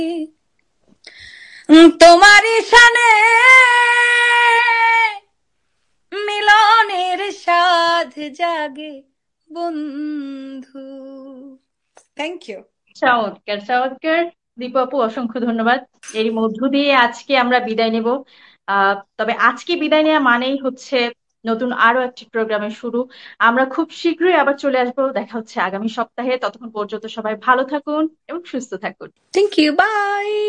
তোমারই শানে মিলনের সাধ জাগে বন্ধু। Thank you. চমৎকার চমৎকার। দীপু আপু, অসংখ্য ধন্যবাদ। এরই মধ্য দিয়ে আজকে আমরা বিদায় নেব। তবে আজকে বিদায় নেওয়া মানেই হচ্ছে নতুন আরো একটি প্রোগ্রামের শুরু। আমরা খুব শীঘ্রই আবার চলে আসবো। দেখা হচ্ছে আগামী সপ্তাহে। ততক্ষণ পর্যন্ত সবাই ভালো থাকুন এবং সুস্থ থাকুন। Thank you, by.